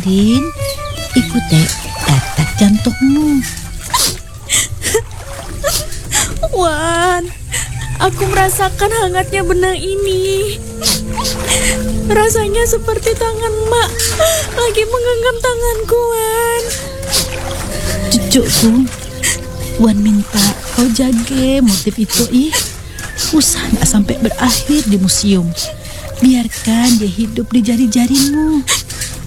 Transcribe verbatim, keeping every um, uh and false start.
Rin, ikuti detak jantungmu. Wan, aku merasakan hangatnya benang ini. Rasanya seperti tangan Mak lagi menggenggam tanganku, Wan. Cucuku, Wan minta kau jaga motif itu ih. Usah gak sampai berakhir di museum. Biarkan dia hidup di jari-jarimu.